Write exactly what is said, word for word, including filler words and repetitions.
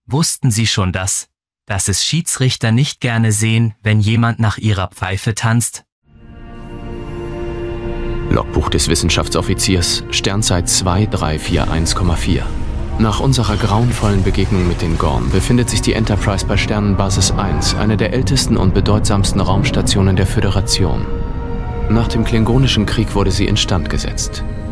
Wussten Sie schon das, dass es Schiedsrichter nicht gerne sehen, wenn jemand nach ihrer Pfeife tanzt? Logbuch des Wissenschaftsoffiziers, Sternzeit zwei drei vier eins Komma vier. Nach unserer grauenvollen Begegnung mit den Gorn befindet sich die Enterprise bei Sternenbasis eins, eine der ältesten und bedeutsamsten Raumstationen der Föderation. Nach dem Klingonischen Krieg wurde sie instand gesetzt.